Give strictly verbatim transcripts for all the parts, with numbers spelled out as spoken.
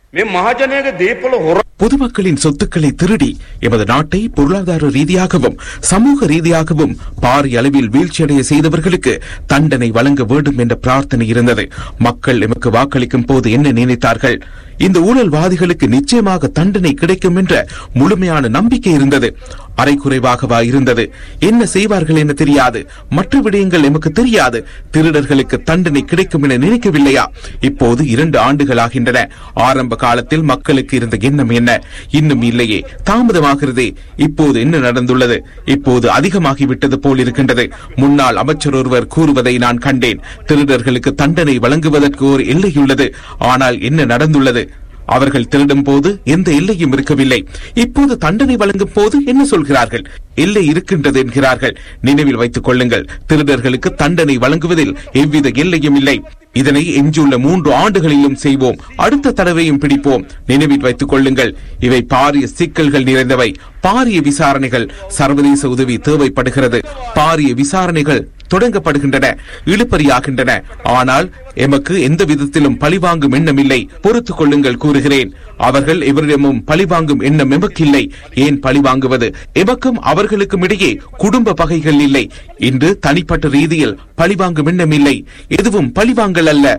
பொதுமக்களின் சொத்துக்களை திருடி எமது நாட்டை பொருளாதார ரீதியாகவும் சமூக ரீதியாகவும் பாரிய அளவில் வீழ்ச்சியடைய செய்தவர்களுக்கு தண்டனை வழங்க வேண்டும் என்ற பிரார்த்தனை இருந்தது. மக்கள் எமக்கு வாக்களிக்கும் போது என்ன நினைத்தார்கள்? இந்த ஊழல்வாதிகளுக்கு நிச்சயமாக தண்டனை கிடைக்கும் என்ற முழுமையான நம்பிக்கை இருந்தது. அரைக்குறைவாகவா இருந்தது? என்ன செய்வார்கள் என தெரியாது. மற்ற விடயங்கள் எமக்கு தெரியாது. திருடர்களுக்கு தண்டனை கிடைக்கும் என நினைக்கவில்லையா? இப்போது இரண்டு ஆண்டுகள் ஆகின்றன. ஆரம்ப காலத்தில் மக்களுக்கு இருந்த எண்ணம் என்ன? இன்னும் இல்லையே, தாமதமாகிறதே. இப்போது என்ன நடந்துள்ளது? இப்போது அதிகமாகிவிட்டது போல் இருக்கின்றது. முன்னாள் அமைச்சர் ஒருவர் கூறுவதை நான் கண்டேன். திருடர்களுக்கு தண்டனை வழங்குவதற்கு ஒரு எல்லையுள்ளது. ஆனால் என்ன நடந்துள்ளது? அவர்கள் திருடும் போது எந்த எல்லையும் இருக்கவில்லை. இப்போது தண்டனை வழங்கும் போது என்ன சொல்கிறார்கள்? எல்லை இருக்கின்றது என்கிறார்கள். நினைவில் வைத்துக் கொள்ளுங்கள், திருடர்களுக்கு தண்டனை வழங்குவதில் எவ்வித எல்லையும் இல்லை. இதனை எஞ்சியுள்ள மூன்று ஆண்டுகளிலும் செய்வோம். அடுத்த தடவையும் பிடிப்போம். நினைவில் வைத்துக் கொள்ளுங்கள், இவை பாரிய சிக்கல்கள் நிறைந்தவை. பாரிய விசாரணைகள், சர்வதேச உதவி தேவைப்படுகிறது. பாரிய விசாரணைகள் தொடங்கப்படுகின்றன, இழுபறியாகின்றன. ஆனால் எமக்கு எந்த விதத்திலும் பழிவாங்கும் எண்ணம் இல்லை. பொறுத்துக் கொள்ளுங்கள் கூறுகிறேன். அவர்கள் எவரிடமும் பழிவாங்கும் எண்ணம் எமக்கில்லை. ஏன் பழிவாங்குவது? எமக்கும் அவர்களுக்கும் இடையே குடும்ப பகைகள் இல்லை. இன்று தனிப்பட்ட ரீதியில் பழிவாங்கும் எண்ணம் இல்லை. எதுவும் பழிவாங்கல் அல்ல.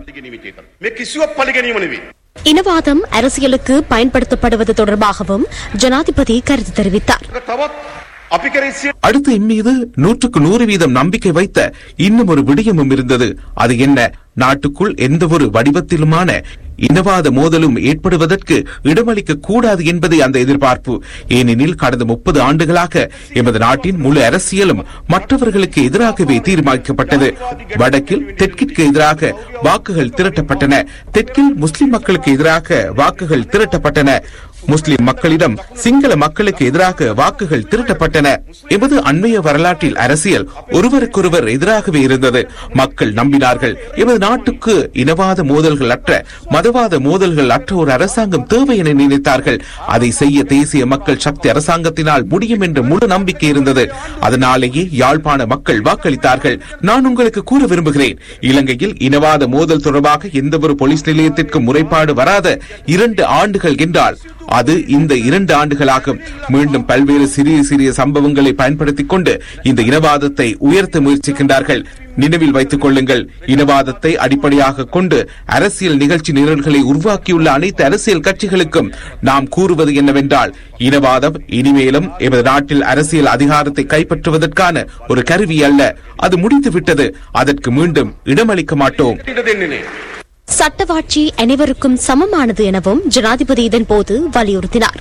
இனவாதம் அரசியலுக்கு பயன்படுத்தப்படுவது தொடர்பாகவும் ஜனாதிபதி கருத்து தெரிவித்தார். அடுத்து இம்மீது நூற்றுக்கு நூறு வீதம் நம்பிக்கை வைத்த இன்னும் ஒரு விடயமும் இருந்தது. அது என்ன? நாட்டுக்குள் எந்த ஒரு வடிவத்திலுமான இனவாத மோதலும் ஏற்படுவதற்கு இடமளிக்க கூடாது என்பதே அந்த எதிர்பார்ப்பு. ஏனெனில் கடந்த முப்பது ஆண்டுகளாக எமது நாட்டின் முழு அரசியலும் மற்றவர்களுக்கு எதிராகவே தீர்மானிக்கப்பட்டது. வடக்கில் தெற்கிற்கு எதிராக வாக்குகள் திரட்டப்பட்டன. தெற்கில் முஸ்லிம் மக்களுக்கு எதிராக வாக்குகள் திரட்டப்பட்டன. முஸ்லிம் மக்களிடம் சிங்கள மக்களுக்கு எதிராக வாக்குகள் திரட்டப்பட்டன. எமது அண்மைய வரலாற்றில் அரசியல் ஒருவருக்கொருவர் எதிராகவே இருந்தது. மக்கள் நம்பினார்கள், எமது நாட்டுக்கு இனவாத மோதல்கள் அற்ற, மதவாத மோதல்கள் அற்ற ஒரு அரசாங்கம் தேவை என நினைத்தார்கள். அதை செய்ய தேசிய மக்கள் சக்தி அரசாங்கத்தினால் முடியும் என்ற முழு நம்பிக்கை இருந்தது. அதனாலேயே யாழ்ப்பாண மக்கள் வாக்களித்தார்கள். நான் உங்களுக்கு கூற விரும்புகிறேன், இலங்கையில் இனவாத மோதல் தொடர்பாக எந்த ஒரு போலீஸ் நிலையத்திற்கு முறைப்பாடு வராத இரண்டு ஆண்டுகள் என்றால் அது இந்த இரண்டு ஆண்டுகளாகும். மீண்டும் பல்வேறு சிறிய சிறிய சம்பவங்களை பயன்படுத்திக் கொண்டு இந்த இனவாதத்தை உயர்த்த முயற்சிக்கின்றார்கள். நினைவில் வைத்துக் கொள்ளுங்கள், இனவாதத்தை அடிப்படையாக கொண்டு அரசியல் நிகழ்ச்சி நிரல்களை உருவாக்கியுள்ள அனைத்து அரசியல் கட்சிகளுக்கும் நாம் கூறுவது என்னவென்றால், இனவாதம் இனிமேலும் எமது நாட்டில் அரசியல் அதிகாரத்தை கைப்பற்றுவதற்கான ஒரு கருவி அல்ல. அது முடிந்துவிட்டது. அதற்கு மீண்டும் இடமளிக்க மாட்டோம். சட்டவாட்சி அனைவருக்கும் சமமானது எனவும் ஜனாதிபதி இதன் போது வலியுறுத்தினார்.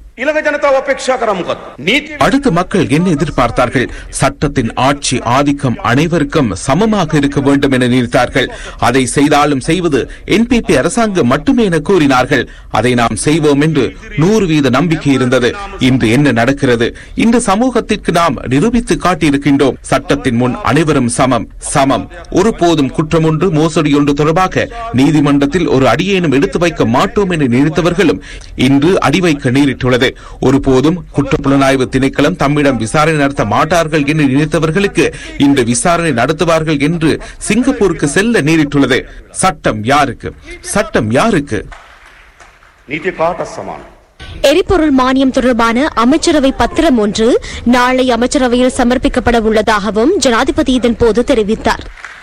அடுத்த மக்கள் என்ன எதிர்பார்த்தார்கள்? சட்டத்தின் ஆட்சி ஆதிக்கம் அனைவருக்கும் சமமாக இருக்க வேண்டும் என நினைத்தார்கள். அதை செய்தாலும் செய்வது என்பிபி அரசாங்கம் மட்டுமே என கூறினார்கள். அதை நாம் செய்வோம் என்று நூறு வீத நம்பிக்கை இருந்தது. இன்று என்ன நடக்கிறது? இந்த சமூகத்திற்கு நாம் நிரூபித்து காட்டியிருக்கின்றோம். சட்டத்தின் முன் அனைவரும் சமம் சமம். ஒருபோதும் குற்றம் ஒன்று, மோசடி ஒன்று தொடர்பாக நீதிமன்றத்தில் ஒரு அடியேனும் எடுத்து வைக்க மாட்டோம் என நினைத்தவர்களும் இன்று அடி வைக்க நேரிட்டுள்ளது. ஒருபோதும் குற்றப்புலனாய்வு திணைக்களம் தம்மிடம் விசாரணை நடத்த மாட்டார்கள் என்று நினைத்தவர்களுக்கு இன்று விசாரணை நடத்துவார்கள் என்று சிங்கப்பூருக்கு செல்ல நேரிட்டுள்ளது. சட்டம் யாருக்கு? சட்டம் யாருக்கு? எரிபொருள் மானியம் தொடர்பான அமைச்சரவை பத்திரம் ஒன்று நாளை அமைச்சரவையில் சமர்ப்பிக்கப்பட உள்ளதாகவும் ஜனாதிபதி இதன் போது தெரிவித்தார்.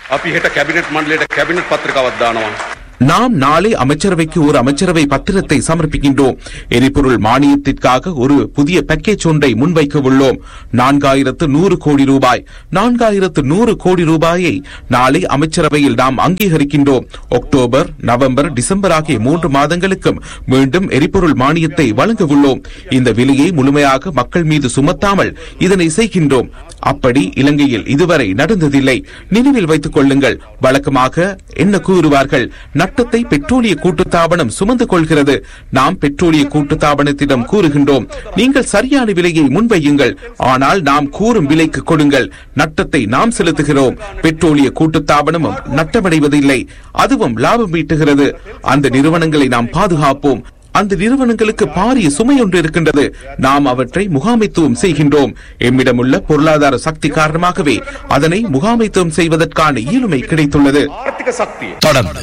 நாம் நாளை அமைச்சரவைக்கு ஒரு அமைச்சரவை பத்திரத்தை சமர்ப்பிக்கின்றோம். எரிபொருள் மானியத்திற்காக ஒரு புதிய பேக்கேஜ் ஒன்றை முன்வைக்க உள்ளோம். நான்காயிரத்து நூறு கோடி ரூபாய் நான்காயிரத்து நூறு கோடி ரூபாயை நாளை அமைச்சரவையில் நாம் அங்கீகரிக்கின்றோம். அக்டோபர், நவம்பர், டிசம்பர் ஆகிய மூன்று மாதங்களுக்கும் மீண்டும் எரிபொருள் மானியத்தை வழங்க உள்ளோம். இந்த விலையை முழுமையாக மக்கள் மீது சுமத்தாமல் இதனை செய்கின்றோம். அப்படி இலங்கையில் இதுவரை நடந்ததில்லை. நினைவில் வைத்துக் கொள்ளுங்கள். வழக்கமாக என்ன கூறுவார்கள்? நட்டத்தை பெட்ரோலிய கூட்டுத்தாபனம் சுமந்து கொள்கிறது. நாம் பெட்ரோலிய கூட்டுத்தாபனத்திடம் கூறுகின்றோம், நீங்கள் சரியான விலையை முன்வையுங்கள், ஆனால் நாம் கூறும் விலைக்கு கொடுங்கள். நட்டத்தை நாம் செலுத்துகிறோம். பெட்ரோலிய கூட்டுத்தாபனமும் நட்டமடைவதில்லை, அதுவும் லாபம் ஈட்டுகிறது. அந்த நிறுவனங்களை நாம் பாதுகாப்போம். அந்த நிறுவனங்களுக்கு பாரிய சுமை ஒன்று இருக்கின்றது. நாம் அவற்றை முகாமைத்துவம் செய்கின்றோம். எம்மிடமுள்ள பொருளாதார சக்தி காரணமாகவே அதனை முகாமைத்துவம் செய்வதற்கான இயலுமை கிடைத்துள்ளது. தொடர்ந்து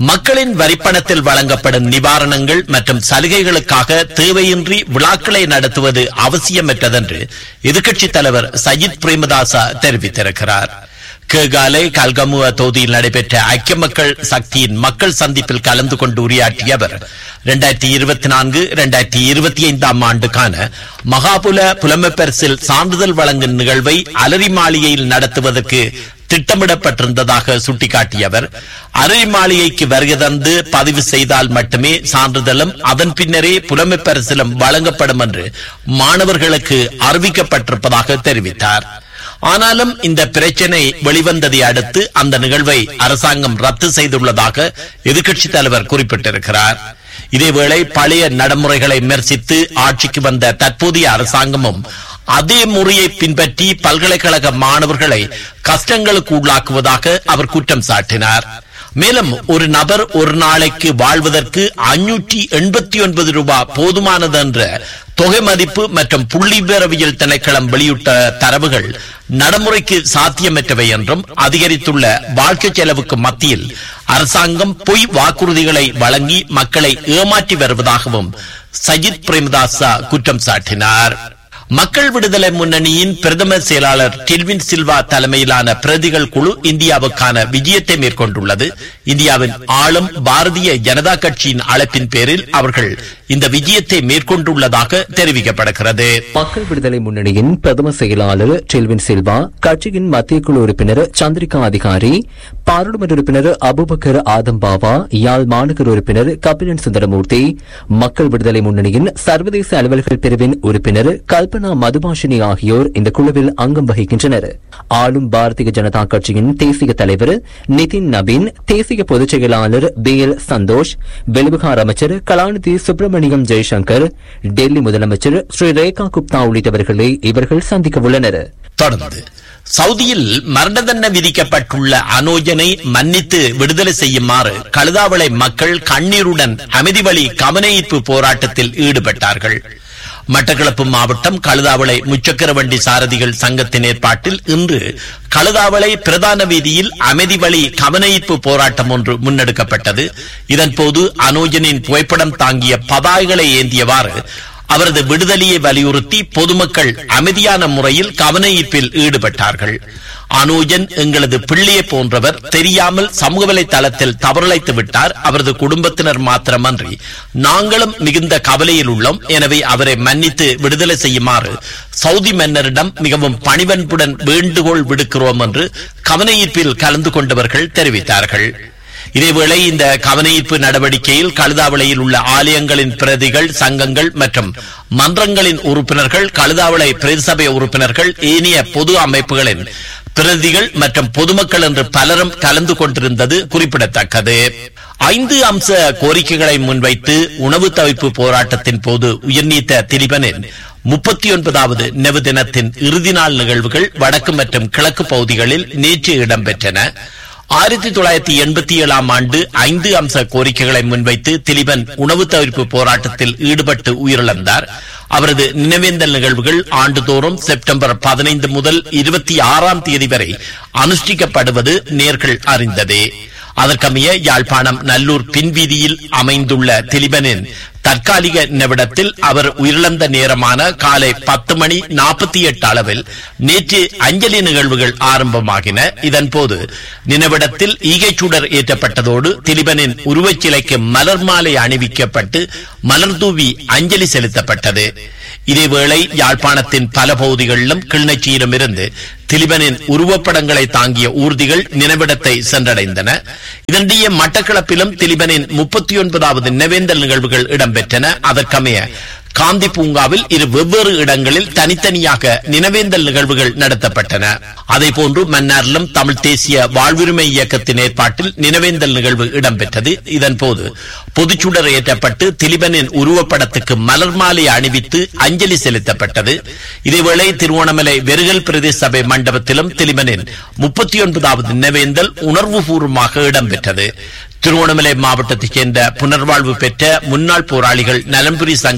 மக்களின் வரிப்பணத்தில் வழங்கப்படும் நிவாரணங்கள் மற்றும் சலுகைகளுக்காக தேவையின்றி விழாக்களை நடத்துவது அவசியமற்றதென்று எதிர்க்கட்சித் தலைவர் சஜித் பிரேமதாச தெரிவித்திருக்கிறார். கேகாலை கல்கமுவ தொகுதியில் நடைபெற்ற ஐக்கிய மக்கள் சக்தியின் மக்கள் சந்திப்பில் கலந்து கொண்டு உரையாற்றிய அவர் இரண்டாயிரத்தி இருபத்தி நான்கு இரண்டாயிரத்தி இருபத்தி ஐந்தாம் ஆண்டுக்கான மகாபுல புலமைப்பரிசில் சான்றிதழ் வழங்கும் நிகழ்வை அலரி மாளிகையில் நடத்துவதற்கு திட்டமிடப்பட்டிருந்ததாக சுட்டிக்காட்டிய அவர் அலரி மாளிகைக்கு வருகை தந்து பதிவு செய்தால் மட்டுமே சான்றிதழும் அதன் பின்னரே புலமைப்பரிசிலும் வழங்கப்படும் என்று மாணவர்களுக்கு அறிவிக்கப்பட்டிருப்பதாக தெரிவித்தார். ஆனாலும் இந்த பிரச்சனை வெளிவந்ததை அடுத்து அந்த நிகழ்வை அரசாங்கம் ரத்து செய்துள்ளதாக எதிர்க்கட்சித் தலைவர் குறிப்பிட்டிருக்கிறார். இதேவேளை பழைய நடைமுறைகளை விமர்சித்து ஆட்சிக்கு வந்த தற்போதைய அரசாங்கமும் அதே முறையை பின்பற்றி பல்கலைக்கழக மாணவர்களை கஷ்டங்களுக்கு உள்ளாக்குவதாக அவர் குற்றம் சாட்டினார். மேலும் ஒரு நபர் ஒரு நாளைக்கு வாழ்வதற்கு ஐநூற்றி எண்பத்தி ஒன்பது ரூபாய் போதுமானது என்ற தொகை மதிப்பு மற்றும் புள்ளி விவரவியல் திணைக்களம் வெளியிட்ட தரவுகள் நடைமுறைக்கு சாத்தியமற்றவை என்றும் அதிகரித்துள்ள வாழ்க்கை செலவுக்கு மத்தியில் அரசாங்கம் பொய் வாக்குறுதிகளை வழங்கி மக்களை ஏமாற்றி வருவதாகவும் சஜித் பிரேமதாசா குற்றம் சாட்டினார். மக்கள் விடுதலை முன்னணியின் பிரதம செயலாளர் டில்வின் சில்வா தலைமையிலான பிரதிகள் குழு இந்தியாவுக்கான விஜயத்தை மேற்கொண்டுள்ளது. இந்தியாவின் ஆளும் பாரதிய ஜனதா கட்சியின் அழைப்பின் பேரில் அவர்கள் இந்த விஜயத்தை மேற்கொண்டுள்ளதாக தெரிவிக்கப்படுகிறது. மக்கள் விடுதலை முன்னணியின் பிரதம செயலாளர் டில்வின் சில்வா, கட்சியின் மத்திய குழு உறுப்பினர் சந்திரிகா அதிகாரி, பாராளுமன்ற உறுப்பினர் அபுபக்கர் ஆதம் பாவா, யாழ் மாநகர உறுப்பினர் கபிலன் சுந்தரமூர்த்தி, மக்கள் விடுதலை முன்னணியின் சர்வதேச அலுவல்கள் பிரிவின் உறுப்பினர் கல்பனா மதுபாஷினி ஆகியோர் இந்த குழுவில் அங்கம் வகிக்கின்றனர். ஆளும் பாரதிய ஜனதா கட்சியின் தேசிய தலைவர் நிதின் நபீன், தேசிய பொதுச் செயலாளர் பி எல் சந்தோஷ், வெளிவிகார அமைச்சர் கலாநிதி சுப்பிரமணியம் ஜெய்சங்கர், டெல்லி முதலமைச்சர் ஸ்ரீ ரேகா குப்தா உள்ளிட்டவர்களை இவர்கள் சந்திக்க உள்ளனர். தொடர்ந்து சவுதியில் மரண தண்டனை விதிக்கப்பட்டுள்ள அனோஜனை மன்னித்து விடுதலை செய்யுமாறு கழுதாவளை மக்கள் கண்ணீருடன் அமைதி வழி கவனஈர்ப்பு போராட்டத்தில் ஈடுபட்டார்கள். மட்டக்களப்பு மாவட்டம் கழுதாவளை முச்சக்கர வண்டி சாரதிகள் சங்கத்தின் ஏற்பாட்டில் இன்று கழுதாவளை பிரதான வீதியில் அமைதி வழி கவனஈர்ப்பு போராட்டம் ஒன்று முன்னெடுக்கப்பட்டது. இதன்போது அனோஜனின் புகைப்படம் தாங்கிய பதாகைகளை ஏந்தியவாறு அவரது விடுதலையை வலியுறுத்தி பொதுமக்கள் அமைதியான முறையில் கவனஈர்ப்பில் ஈடுபட்டார்கள். அனோஜன் எங்களது பிள்ளையை போன்றவர், தெரியாமல் சமூக வலைதளத்தில் தவறழைத்து விட்டார். அவரது குடும்பத்தினர் மாத்திரமன்றி நாங்களும் மிகுந்த கவலையில் உள்ளோம். எனவே அவரை மன்னித்து விடுதலை செய்யுமாறு சவுதி மன்னரிடம் மிகவும் பணிவன்புடன் வேண்டுகோள் விடுக்கிறோம் என்று கவனஈர்ப்பில் கலந்து கொண்டவர்கள் தெரிவித்தார்கள். இதேவேளை இந்த கவனஈர்ப்பு நடவடிக்கையில் கழுதாவளையில் உள்ள ஆலயங்களின் பிரதிகள், சங்கங்கள் மற்றும் மன்றங்களின் உறுப்பினர்கள், கழுதாவளை பிரதிசபை உறுப்பினர்கள், ஏனைய பொது அமைப்புகளின் பிரதிகள் மற்றும் பொதுமக்கள் என்று பலரும் கலந்து கொண்டிருந்தது குறிப்பிடத்தக்கது. ஐந்து அம்ச கோரிக்கைகளை முன்வைத்து உணவு தவிர்ப்பு போராட்டத்தின் போது உயிர்நீத்த திலீபனின் முப்பத்தி ஒன்பதாவது நினைவு தினத்தின் இறுதி நாள் நிகழ்வுகள் வடக்கு மற்றும் கிழக்கு பகுதிகளில் நேற்று இடம்பெற்றன. ஆயிரத்தி தொள்ளாயிரத்தி எண்பத்தி ஏழாம் ஆண்டு ஐந்து அம்ச கோரிக்கைகளை முன்வைத்து திலீபன் உணவு தவிர்ப்பு போராட்டத்தில் ஈடுபட்டு உயிரிழந்தார். அவரது நினைவேந்தல் நிகழ்வுகள் ஆண்டுதோறும் செப்டம்பர் பதினைந்து முதல் இருபத்தி ஆறாம் தேதி வரை அனுஷ்டிக்கப்படுவது நேர்கள் அறிந்ததே. அதற்கமைய யாழ்ப்பாணம் நல்லூர் பின்வீதியில் அமைந்துள்ள திலீபனின் தற்காலிக நினைவிடத்தில் அவர் உயிரிழந்த நேரமான காலை பத்து மணி நாற்பத்தி எட்டு அளவில் நேற்று அஞ்சலி நிகழ்வுகள் ஆரம்பமாகின. இதன்போது நினைவிடத்தில் ஈகை சுடர் ஏற்றப்பட்டதோடு திலீபனின் உருவச்சிலைக்கு மலர் மாலை அணிவிக்கப்பட்டு மலர் தூவி அஞ்சலி செலுத்தப்பட்டது. இதேவேளை யாழ்ப்பாணத்தின் பல பகுதிகளிலும் கிளிநொச்சியிலும் இருந்து திலீபனின் உருவப்படங்களை தாங்கிய ஊர்திகள் நினைவிடத்தை சென்றடைந்தன. இதனிடையே மட்டக்களப்பிலும் திலீபனின் முப்பத்தி ஒன்பதாவது நினைவேந்தல் நிகழ்வுகள் இடம்பெற்றன. அதற்கமைய காந்தி பூங்காவில் இரு வெவ்வேறு இடங்களில் தனித்தனியாக நினைவேந்தல் நிகழ்வுகள் நடத்தப்பட்டன. அதேபோன்று மன்னாரிலும் தமிழ் தேசிய வாழ்வுரிமை இயக்கத்தின் ஏற்பாட்டில் நினைவேந்தல் நிகழ்வு இடம்பெற்றது. இதன்போது பொதுச்சுடர் ஏற்றப்பட்டு திலீபனின் உருவப்படத்துக்கு மலர் மாலை அணிவித்து அஞ்சலி செலுத்தப்பட்டது. இதேவேளை திருவோணமலை வெறுகல் பிரதேச சபை மண்டபத்திலும் திலீபனின் முப்பத்தி ஒன்பதாவது நினைவேந்தல் உணர்வுபூர்வமாக இடம்பெற்றது. திருவோணமலை மாவட்டத்தைச் சேர்ந்த புனர்வாழ்வு பெற்ற முன்னாள் போராளிகள் நலன்புரி சங்கத்தின்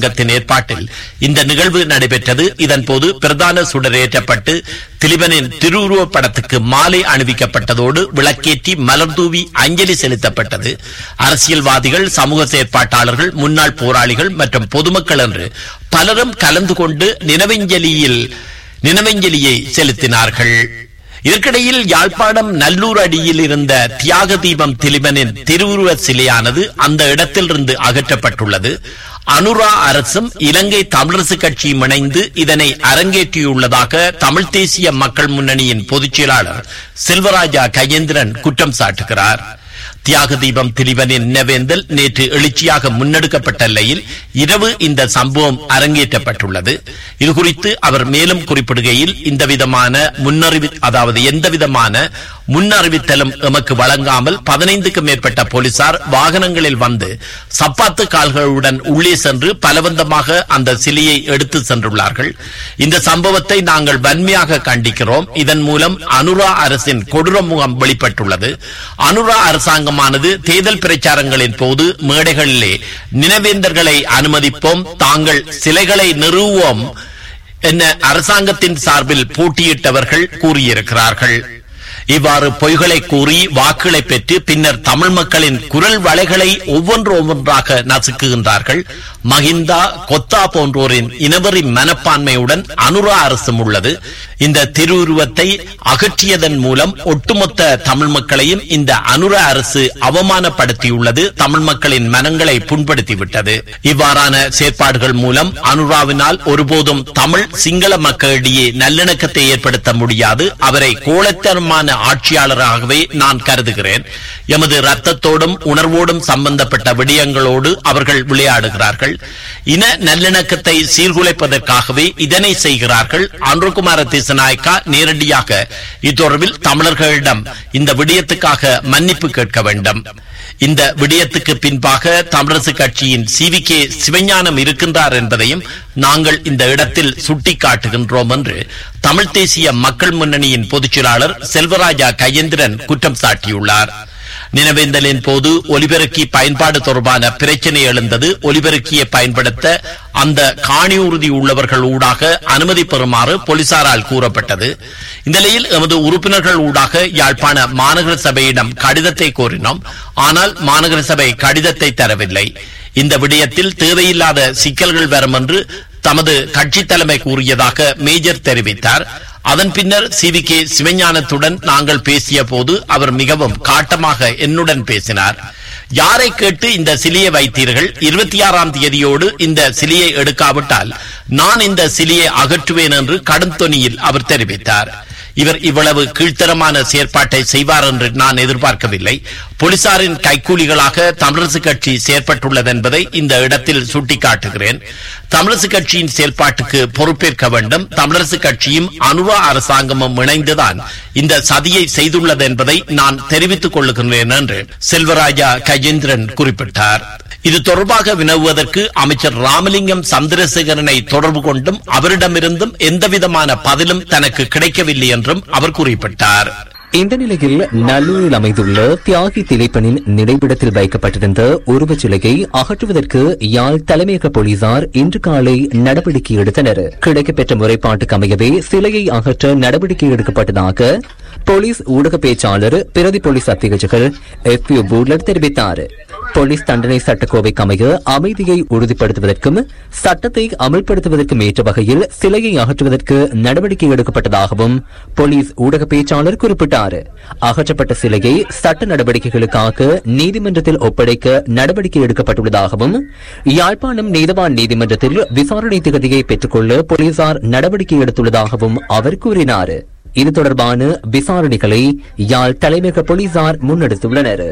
ஏற்பாட்டில் இந்த நிகழ்வு நடைபெற்றது. இதன் போது பிரதான சுடரேற்றப்பட்டு திலீபனின் திருவுருவப் படத்துக்கு மாலை அணிவிக்கப்பட்டதோடு விளக்கேற்றி மலர்தூவி அஞ்சலி செலுத்தப்பட்டது. அரசியல்வாதிகள், சமூக செயற்பாட்டாளர்கள், முன்னாள் போராளிகள் மற்றும் பொதுமக்கள் என்று பலரும் கலந்து கொண்டு நினைவஞ்சலியில் நினைவஞ்சலியை செலுத்தினார்கள். இதற்கிடையில் யாழ்ப்பாணம் நல்லூர் அடியில் இருந்த தியாக தீபம் திலீபனின் திருவுருவ சிலையானது அந்த இடத்திலிருந்து அகற்றப்பட்டுள்ளது. அனுரா அரசும் இலங்கை தமிழரசு கட்சியும் இணைந்து இதனை அரங்கேற்றியுள்ளதாக தமிழ் தேசிய மக்கள் முன்னணியின் பொதுச் செயலாளர் செல்வராஜா கஜேந்திரன் குற்றம் சாட்டுகிறார். தியாக தீபம் திலீபனின் நினைவேந்தல் நேற்று எழுச்சியாக முன்னெடுக்கப்பட்ட நிலையில் இரவு இந்த சம்பவம் அரங்கேற்றப்பட்டுள்ளது. இதுகுறித்து அவர் மேலும் குறிப்பிடுகையில், இந்த விதமான முன்னறிவி அதாவது எந்த விதமான முன்னறிவித்தலும் எமக்கு வழங்காமல் பதினைந்துக்கும் மேற்பட்ட போலீசார் வாகனங்களில் வந்து சப்பாத்து கால்களுடன் உள்ளே சென்று பலவந்தமாக அந்த சிலையை எடுத்து சென்றுள்ளார்கள். இந்த சம்பவத்தை நாங்கள் வன்மையாக கண்டிக்கிறோம். இதன் மூலம் அனுரா அரசின் கொடூர முகம் வெளிப்பட்டுள்ளது. அனுரா அரசாங்கமானது தேர்தல் பிரச்சாரங்களின் போது மேடைகளிலே நினைவேந்தர்களை அனுமதிப்போம், தாங்கள் சிலைகளை நிறுவுவோம் என அரசாங்கத்தின் சார்பில் போட்டியிட்டவர்கள் கூறியிருக்கிறார்கள். இவ்வாறு பொய்களை கூறி வாக்குகளை பெற்று பின்னர் தமிழ் மக்களின் குரல் வளைகளை ஒவ்வொன்று ஒவ்வொன்றாக நசுக்குகின்றார்கள். மஹிந்தா, கொத்தா போன்றோரின் இனவெறி மனப்பான்மையுடன் அனுரா அரசும் உள்ளது. இந்த திருவுருவத்தை அகற்றியதன் மூலம் ஒட்டுமொத்த தமிழ் மக்களையும் இந்த அனுரா அரசு அவமானப்படுத்தியுள்ளது. தமிழ் மக்களின் மனங்களை புண்படுத்திவிட்டது. இவ்வாறான செயற்பாடுகள் மூலம் அனுராவினால் ஒருபோதும் தமிழ் சிங்கள மக்களிடையே நல்லிணக்கத்தை ஏற்படுத்த முடியாது. அவரை கோழைத்தனமான ஆட்சியாளராகவே நான் கருதுகிறேன். எமது ரத்தத்தோடும் உணர்வோடும் சம்பந்தப்பட்ட விடயங்களோடு அவர்கள் விளையாடுகிறார்கள். இன நல்லிணக்கத்தை சீர்குலைப்பதற்காகவே இதனை செய்கிறார்கள். அன்றுகுமார திசநாயக்கா நேரடியாக இத்தொடர்பில் தமிழர்களிடம் இந்த விடயத்துக்காக மன்னிப்பு கேட்க வேண்டும். இந்த விடயத்துக்கு பின்பாக தமிழரசு கட்சியின் சி வி கே சிவஞானம் இருக்கின்றார் என்பதையும் நாங்கள் இந்த இடத்தில் சுட்டிக்காட்டுகின்றோம் என்று தமிழ் தேசிய மக்கள் முன்னணியின் பொதுச் செயலாளர் செல்வராஜா கஜேந்திரன் குற்றம் சாட்டியுள்ளார். நினைவேந்தலின் போது ஒலிபெருக்கி பயன்பாடு தொடர்பான பிரச்சனை எழுந்தது. ஒலிபெருக்கியை பயன்படுத்த அந்த காணி உறுதி உள்ளவர்கள் ஊடாக அனுமதி பெறுமாறு போலீசாரால் கூறப்பட்டது. இந்த நிலையில் எமது உறுப்பினர்கள் ஊடாக யாழ்ப்பாண மாநகர சபையிடம் கடிதத்தை கோரினோம். ஆனால் மாநகர சபை கடிதத்தை தரவில்லை. இந்த விடயத்தில் தேவையில்லாத சிக்கல்கள் வரும் என்று தமது கட்சி தலைமை கூறியதாக மேஜர் தெரிவித்தார். அதன் பின்னர் சி வி கே சிவஞானத்துடன் நாங்கள் பேசிய போது அவர் மிகவும் காட்டமாக என்னுடன் பேசினார். யாரை கேட்டு இந்த சிலையை வைத்தீர்கள்? இருபத்தி ஆறாம் தேதியோடு இந்த சிலையை எடுக்காவிட்டால் நான் இந்த சிலையை அகற்றுவேன் என்று கடும் தொனியில் அவர் தெரிவித்தார். இவர் இவ்வளவு கீழ்த்தரமான செயற்பாட்டை செய்வார் என்று நான் எதிர்பார்க்கவில்லை. போலீசாரின் கைக்கூலிகளாக தமிழரசு கட்சி செயற்பட்டுள்ளது என்பதை இந்த இடத்தில் சுட்டிக்காட்டுகிறேன். தமிழரசு கட்சியின் செயல்பாட்டுக்கு பொறுப்பேற்க வேண்டும். தமிழரசு கட்சியும் அனுரா அரசாங்கமும் இணைந்துதான் இந்த சதியை செய்துள்ளது என்பதை நான் தெரிவித்துக் கொள்ளுகின்றேன் என்று செல்வராஜா கஜேந்திரன் குறிப்பிட்டார். இது தொடர்பாக வினவுவதற்கு அமைச்சர் ராமலிங்கம் சந்திரசேகரனை தொடர்பு கொண்டும் அவரிடமிருந்தும் எந்தவிதமான பதிலும் தனக்கு கிடைக்கவில்லை என்றும் அவர் குறிப்பிட்டார். இந்த நிலையில் நல்லூரில் அமைந்துள்ள தியாகி திலீபனின் நினைவிடத்தில் வைக்கப்பட்டிருந்த உருவச்சிலையை அகற்றுவதற்கு யாழ் தலைமையக போலீசார் இன்று காலை நடவடிக்கை எடுத்தனர். கிடைக்கப்பெற்ற முறைப்பாட்டுக்கு அமையவே சிலையை அகற்ற நடவடிக்கை எடுக்கப்பட்டதாக போலீஸ் ஊடக பேச்சாளர் பிரதி போலீஸ் அத்தியட்சகர் எஃப் யூ பூர்லர் தெரிவித்தார். போலீஸ் தண்டனை சட்டக்கோவைக்கு அமைய அமைதியை உறுதிப்படுத்துவதற்கும் சட்டத்தை அமல்படுத்துவதற்கும் ஏற்ற வகையில் சிலையை அகற்றுவதற்கு நடவடிக்கை எடுக்கப்பட்டதாகவும் போலீஸ் ஊடக பேச்சாளர் குறிப்பிட்டார். அகற்றப்பட்ட சிலையை சட்ட நடவடிக்கைகளுக்காக நீதிமன்றத்தில் ஒப்படைக்க நடவடிக்கை எடுக்கப்பட்டுள்ளதாகவும் யாழ்ப்பாணம் நீதவான் நீதிமன்றத்தில் விசாரணை திகதியை பெற்றுக்கொள்ள போலீசார் நடவடிக்கை எடுத்துள்ளதாகவும் அவர் கூறினார். இது தொடர்பான விசாரணைகளை யாழ் தலைமையக போலீசார் முன்னெடுத்துள்ளனர்.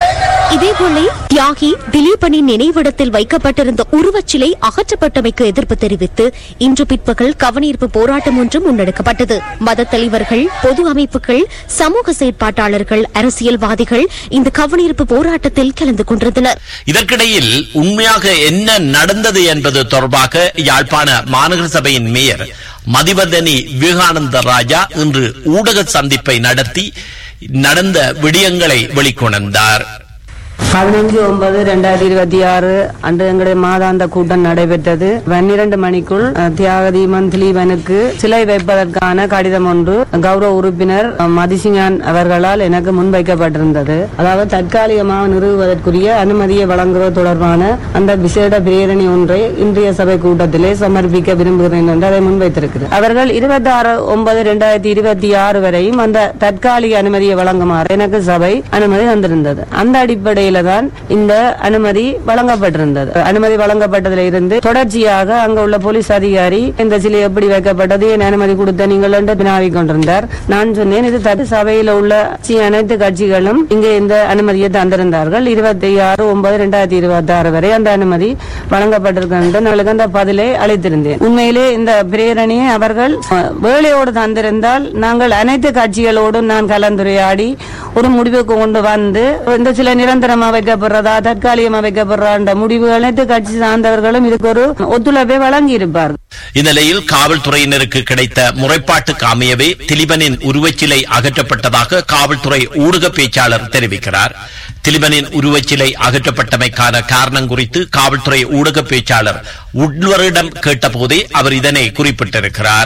இதேபோல தியாகி திலீபனின் நினைவிடத்தில் வைக்கப்பட்டிருந்த உருவச்சிலை அகற்றப்பட்டமைக்கு எதிர்ப்பு தெரிவித்து இன்று பிற்பகல் கவனீர்ப்பு போராட்டம் ஒன்று முன்னெடுக்கப்பட்டது. மத தலைவர்கள், பொது அமைப்புகள், சமூக செயற்பாட்டாளர்கள், அரசியல்வாதிகள் இந்த கவனீர்ப்பு போராட்டத்தில் கலந்து கொண்டிருந்தனர். இதற்கிடையில் உண்மையாக என்ன நடந்தது என்பது தொடர்பாக யாழ்ப்பாண மாநகர சபையின் மேயர் மதிவதனி விவேகானந்த ராஜா இன்று ஊடக சந்திப்பை நடத்தி நடந்த விடயங்களை வெளிக்கொணர்ந்தார். பதினஞ்சு ஒன்பது ரெண்டாயிரத்தி இருபத்தி ஆறு அன்று எங்களுடைய மாதாந்த கூட்டம் நடைபெற்றது. பன்னிரண்டு மணிக்குள் தியாக தீபம் திலீபனுக்கு சிலை வைப்பதற்கான கடிதம் ஒன்று கௌரவ உறுப்பினர் மதிசிங்கான் அவர்களால் எனக்கு முன்வைக்கப்பட்டிருந்தது. அதாவது தற்காலிகமாக நிறுவுவதற்குரிய அனுமதியை வழங்குவது தொடர்பான அந்த விசேட பிரேரணி ஒன்றை இன்றைய சபை கூட்டத்திலே சமர்ப்பிக்க விரும்புகிறேன் என்று அதை முன்வைத்திருக்கிறார். அவர்கள் இருபத்தி ஆறு ஒன்பது இரண்டாயிரத்தி இருபத்தி ஆறு வரையும் அந்த தற்காலிக அனுமதியை வழங்குமாறு எனக்கு சபை அனுமதி தந்திருந்தது. அந்த அடிப்படையில தான் இந்த அனுமதி வழங்கப்பட்டிருந்தது. அனுமதி வழங்கப்பட்டதில் இருந்து தொடர்ச்சியாக அங்க உள்ள போலீஸ் அதிகாரி இந்த சிலை எப்படி வைக்கப்பட்டது, என் அனுமதி கொடுத்த நீங்கள் என்று வினாவிக் கொண்டிருந்தார். நான் சொன்னேன், இது தட்டு சபையில் உள்ள அனைத்து கட்சிகளும் இங்கே இந்த அனுமதியை தந்திருந்தார்கள். இருபத்தி ஆறு ஒன்பது இரண்டாயிரத்தி இருபத்தி ஆறு வரை அந்த அனுமதி வழங்கப்பட்டிருக்கின்ற நாளுக்கு அந்த பதிலை அளித்திருந்தேன். உண்மையிலே இந்த பிரேரணியை அவர்கள் வேலையோடு தந்திருந்தால் நாங்கள் அனைத்து கட்சிகளோடும் நான் கலந்துரையாடி ஒரு முடிவுக்கு கொண்டு வந்து இந்த சில நிரந்தரமா வைக்கப்படுறதா தற்காலிகமா வைக்கப்படுற முடிவு அனைத்து கட்சி சார்ந்தவர்களும் இதுக்கு ஒரு ஒத்துழைப்பை வழங்கி இருப்பார்கள். இந்நிலையில் காவல்துறையினருக்கு கிடைத்த முறைப்பாட்டுக்கு அமையவே திலீபனின் உருவச்சிலை அகற்றப்பட்டதாக காவல்துறை ஊடக பேச்சாளர் தெரிவிக்கிறார். திலீபனின் உருவச்சிலை அகற்றப்பட்டமைக்கான காரணம் குறித்து காவல்துறை ஊடக பேச்சாளர் உட்வரிடம் கேட்டபோதே அவர் இதனை குறிப்பிட்டிருக்கிறார்.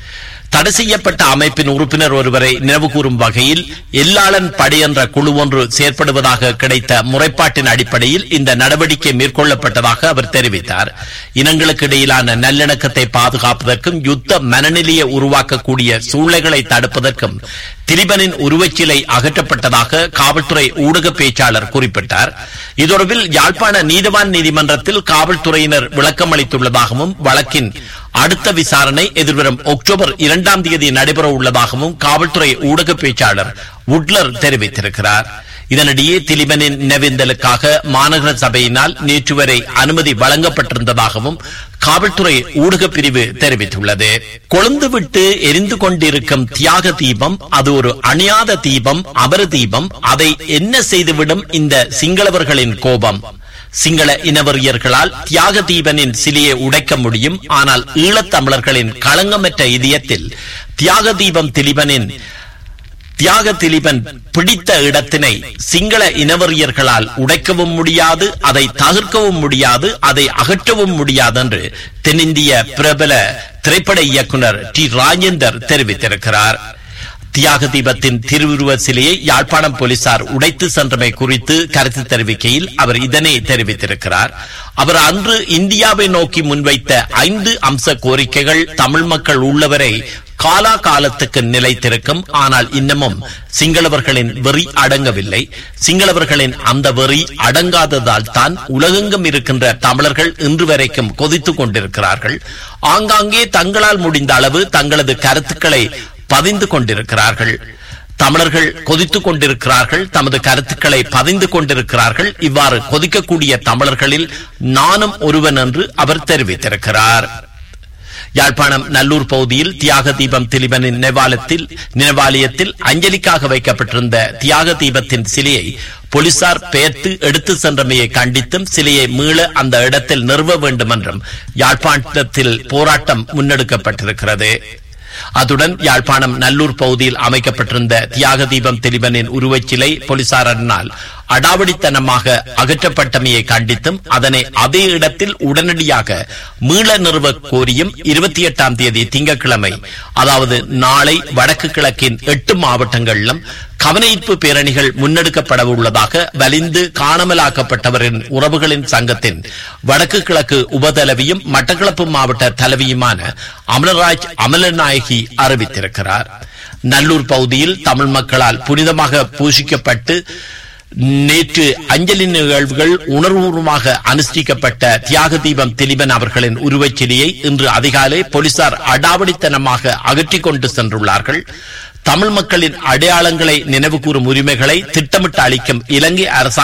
தடை செய்யப்பட்ட அமைப்பின் உறுப்பினர் ஒருவரை நினைவு கூறும் வகையில் எல்லாளன் படை என்ற குழு ஒன்று செயற்படுவதாக கிடைத்த முறைப்பாட்டின் அடிப்படையில் இந்த நடவடிக்கை மேற்கொள்ளப்பட்டதாக அவர் தெரிவித்தார். இனங்களுக்கு இடையிலான நல்லிணக்கத்தை பாதுகாப்பதற்கும் யுத்த மனநிலையை உருவாக்கக்கூடிய சூழ்நிலைகளை தடுப்பதற்கும் திலீபனின் உருவச்சிலை அகற்றப்பட்டதாக காவல்துறை ஊடக பேச்சாளர் குறிப்பிட்டார். இதொடர்பில் யாழ்ப்பாண நீதவான் நீதிமன்றத்தில் காவல்துறையினர் விளக்கம் அளித்துள்ளதாகவும் வழக்கின் அடுத்த விசாரணை எதிர்வரும் அக்டோபர் இரண்டாம் தேதி நடைபெற உள்ளதாகவும் காவல்துறை ஊடக பேச்சாளர் உட்லர் தெரிவித்திருக்கிறார். இதனிடையே திலீபனின் நினைவேந்தலுக்காக மாநகர சபையினால் நேற்று வரை அனுமதி வழங்கப்பட்டிருந்ததாகவும் காவல்துறை ஊடக பிரிவு தெரிவித்துள்ளது. கொழுந்து விட்டு எரிந்து கொண்டிருக்கும் தியாக தீபம் அது ஒரு அணியாத தீபம், அபர தீபம். அதை என்ன செய்துவிடும் இந்த சிங்களவர்களின் கோபம்? சிங்கள இனவரியர்களால் தியாக தீபனின் சிலையை உடைக்க முடியும். ஆனால் ஈழத்தமிழர்களின் களங்கமற்ற இதயத்தில் தியாக தீபம் திலீபனின் தியாக திலீபன் பிடித்த இடத்தினை சிங்கள இனவரியர்களால் உடைக்கவும் முடியாது, அதை தகர்க்கவும் முடியாது, அதை அகற்றவும் முடியாது என்று தென்னிந்திய பிரபல திரைப்பட இயக்குனர் டி ராஜேந்தர் தெரிவித்திருக்கிறார். தியாக தீபத்தின் திருவுருவ சிலையை யாழ்ப்பாணம் போலீசார் உடைத்து சென்றமை குறித்து கருத்து தெரிவிக்கையில் அவர் இதனை தெரிவித்திருக்கிறார். அவர் அன்று இந்தியாவை நோக்கி முன்வைத்த ஐந்து அம்ச கோரிக்கைகள் தமிழ் மக்கள் உள்ளவரை காலா காலத்துக்கு நிலைத்திருக்கும். ஆனால் இன்னமும் சிங்களவர்களின் வெறி அடங்கவில்லை. சிங்களவர்களின் அந்த வெறி அடங்காததால் தான் உலகெங்கும் இருக்கின்ற தமிழர்கள் இன்று வரைக்கும் கொதித்துக் கொண்டிருக்கிறார்கள். ஆங்காங்கே தங்களால் முடிந்த அளவு தங்களது கருத்துக்களை பதிந்து கொண்டிருக்கிறார்கள். தமிழர்கள் கொதித்துக் கொண்டிருக்கிறார்கள், தமது கருத்துக்களை பதிந்து கொண்டிருக்கிறார்கள். இவ்வாறு கொதிக்கக்கூடிய தமிழர்களில் நானும் ஒருவன் என்று அவர் தெரிவித்திருக்கிறார். யாழ்ப்பாணம் நல்லூர் பகுதியில் தியாக தீபம் திலீபனின் நினைவாலயத்தில் நினைவாலயத்தில் அஞ்சலிக்காக வைக்கப்பட்டிருந்த தியாக தீபத்தின் சிலையை போலீசார் பெயர்த்து எடுத்து சென்றமையை கண்டித்தும் சிலையை மீள அந்த இடத்தில் நிறுவ வேண்டும் என்றும் யாழ்ப்பாணத்தில் போராட்டம் முன்னெடுக்கப்பட்டிருக்கிறது. அத்துடன் யாழ்ப்பாணம் நல்லூர் பகுதியில் அமைக்கப்பட்டிருந்த தியாக தீபம் திலீபனின் உருவச்சிலை போலீசாரினால் அடாவடித்தனமாக அகற்றப்பட்டமையை கண்டித்தும் அதனை அதே இடத்தில் உடனடியாக மீள நிறுவ கோரியும் இருபத்தி எட்டாம் தேதி திங்கட்கிழமை, அதாவது நாளை வடக்கு கிழக்கின் எட்டு மாவட்டங்களிலும் கவனஈர்ப்பு பேரணிகள் முன்னெடுக்கப்பட உள்ளதாக வலிந்து காணாமலாக்கப்பட்டவரின் உறவுகளின் சங்கத்தின் வடக்கு கிழக்கு உபதலைவியும் மட்டக்களப்பு மாவட்ட தலைவியுமான அமலராஜ் அமலநாயகி அறிவித்திருக்கிறார். நல்லூர் பகுதியில் தமிழ் மக்களால் புனிதமாக பூசிக்கப்பட்டு நேற்று அஞ்சலி நிகழ்வுகள் உணர்வுபூர்வமாக அனுஷ்டிக்கப்பட்ட தியாக தீபம் திலீபன் அவர்களின் உருவச்சிலையை இன்று அதிகாலை போலீசார் அடாவடித்தனமாக அகற்றிக் கொண்டு சென்றுள்ளார்கள். தமிழ் மக்களின் அடையாளங்களை நினைவு கூறும் உரிமைகளை திட்டமிட்டு அளிக்கும் இலங்கை அரசாங்க